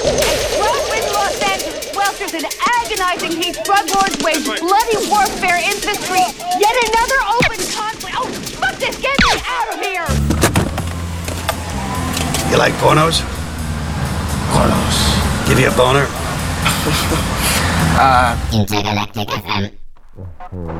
Roswell, Los Angeles, welters in agonizing heat. Drug lords wage bloody warfare in the street. Yet another open conflict. Oh, fuck this! Get me out of here! You like pornos? Pornos. Give you a boner? Intergalactic FM.